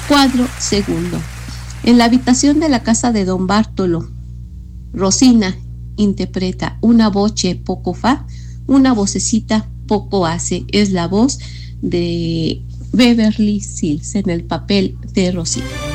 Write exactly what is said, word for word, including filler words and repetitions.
Cuadro segundo. En la habitación de la casa de don Bartolo, Rosina interpreta una voce poco fa, una vocecita poco hace. Es la voz de Beverly Sills en el papel de Rosina.